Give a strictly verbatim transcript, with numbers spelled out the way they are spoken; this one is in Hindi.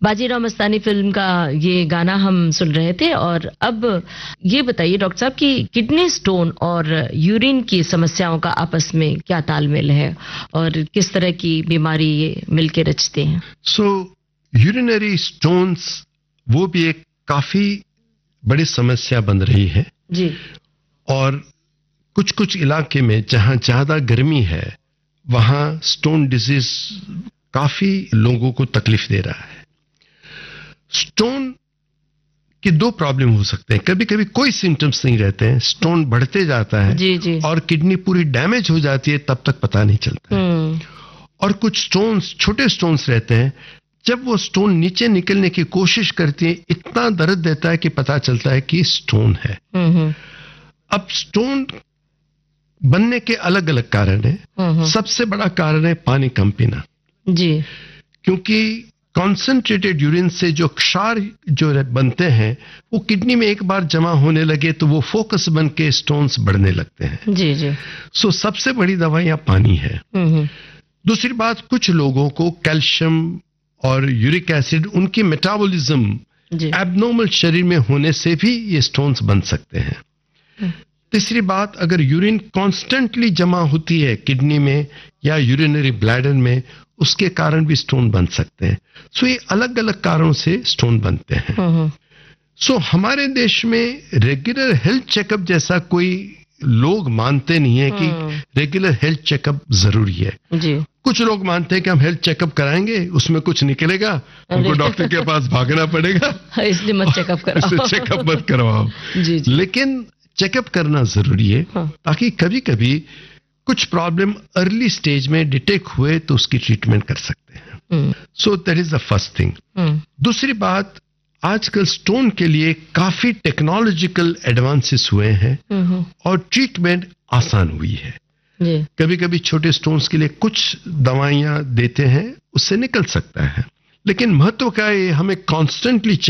बाजीराव मस्तानी फिल्म का ये गाना हम सुन रहे थे। और अब ये बताइए डॉक्टर साहब कि किडनी स्टोन और यूरिन की समस्याओं का आपस में क्या तालमेल है और किस तरह की बीमारी ये मिलके रचते हैं? सो यूरिनरी स्टोन्स वो भी एक काफी बड़ी समस्या बन रही है जी। और कुछ कुछ इलाके में जहां ज्यादा गर्मी है वहां स्टोन डिजीज काफी लोगों को तकलीफ दे रहा है। स्टोन की दो प्रॉब्लम हो सकते हैं। कभी कभी कोई सिम्टम्स नहीं रहते हैं, स्टोन बढ़ते जाता है जी जी। और किडनी पूरी डैमेज हो जाती है, तब तक पता नहीं चलता है। और कुछ स्टोन्स, छोटे स्टोन्स रहते हैं, जब वो स्टोन नीचे निकलने की कोशिश करती है इतना दर्द देता है कि पता चलता है कि स्टोन है। अब स्टोन बनने के अलग अलग कारण है। सबसे बड़ा कारण है पानी कम पीना जी, क्योंकि कॉन्सेंट्रेटेड यूरिन से जो क्षार जो बनते हैं वो किडनी में एक बार जमा होने लगे तो वो फोकस बन के स्टोन्स बढ़ने लगते हैं। जी जी। सो सबसे बड़ी दवा यहाँ पानी है। दूसरी बात, कुछ लोगों को कैल्शियम और यूरिक एसिड उनकी मेटाबॉलिज्म एबनॉर्मल शरीर में होने से भी ये स्टोन्स बन सकते हैं। तीसरी बात, अगर यूरिन कॉन्स्टेंटली जमा होती है किडनी में या यूरिनरी ब्लैडर में, उसके कारण भी स्टोन बन सकते हैं। सो ये अलग अलग कारणों से स्टोन बनते हैं। सो हमारे देश में रेगुलर हेल्थ चेकअप जैसा कोई लोग मानते नहीं है कि रेगुलर हेल्थ चेकअप जरूरी है जी। कुछ लोग मानते हैं कि हम हेल्थ चेकअप कराएंगे उसमें कुछ निकलेगा, हमको डॉक्टर के पास भागना पड़ेगा, इसलिए मत चेकअप कराओ चेकअप मत करवाओ जी, जी। लेकिन चेकअप करना जरूरी है। हाँ। ताकि कभी कभी कुछ प्रॉब्लम अर्ली स्टेज में डिटेक्ट हुए तो उसकी ट्रीटमेंट कर सकते हैं। So that is the first thing. दूसरी बात, आजकल स्टोन के लिए काफी टेक्नोलॉजिकल एडवांसेस हुए हैं और ट्रीटमेंट आसान हुई है। कभी कभी छोटे स्टोन्स के लिए कुछ दवाइयां देते हैं, उससे निकल सकता है, लेकिन महत्व क्या है, हमें कॉन्स्टेंटली